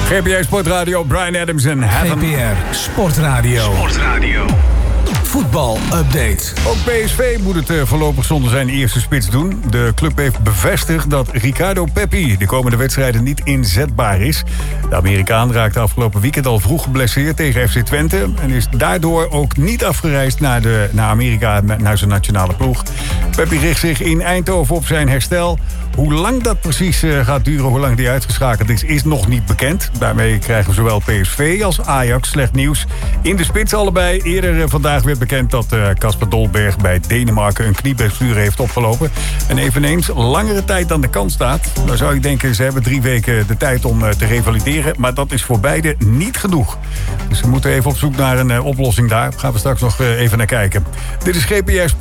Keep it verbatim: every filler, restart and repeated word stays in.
G P R Sportradio, Bryan Adams en Heaven. G P R Sportradio. Sportradio. Voetbal update. Ook P S V moet het uh, voorlopig zonder zijn eerste spits doen. De club heeft bevestigd dat Ricardo Pepi de komende wedstrijden niet inzetbaar is. De Amerikaan raakte afgelopen weekend al vroeg geblesseerd tegen F C Twente en is daardoor ook niet afgereisd naar, de, naar Amerika, naar zijn nationale ploeg. Pepi richt zich in Eindhoven op zijn herstel. Hoe lang dat precies uh, gaat duren, hoe lang die uitgeschakeld is, is nog niet bekend. Daarmee krijgen zowel P S V als Ajax slecht nieuws. In de spits allebei. Eerder uh, vandaag werd bekend dat Casper uh, Dolberg bij Denemarken een knieblessure heeft opgelopen. En eveneens langere tijd dan de kant staat. Dan zou je denken, ze hebben drie weken de tijd om uh, te revalideren. Maar dat is voor beide niet genoeg. Dus we moeten even op zoek naar een uh, oplossing daar. Gaan we straks nog uh, even naar kijken. Dit is G P R Sport.